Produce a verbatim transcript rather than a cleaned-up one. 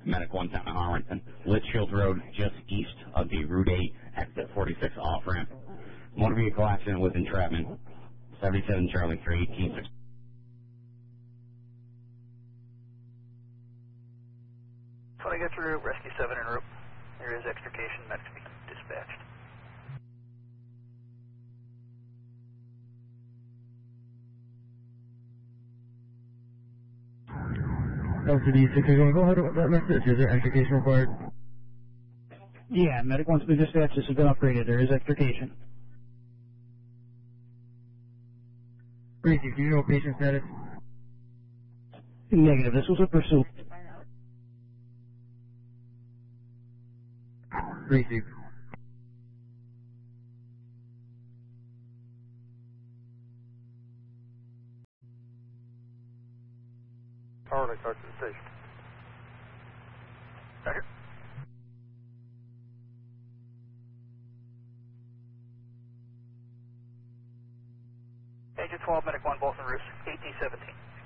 Medic one ten Harrington. Litchfield Road, just east of the Route eight, exit forty-six off-ramp. Motor vehicle accident was entrapment. seventy-seven Charlie three eighteen six. When I get through, rescue seven en route. There is extrication, medic to be dispatched. L C D six, go ahead with that message. Is there extrication required? Yeah, medic wants to be dispatched. This has been upgraded. There is extrication. Crazy, do you know patient status? Negative. This was a pursuit. Crazy. Power to the station. Roger. Agent twelve, medic one, both en route, eighteen seventeen.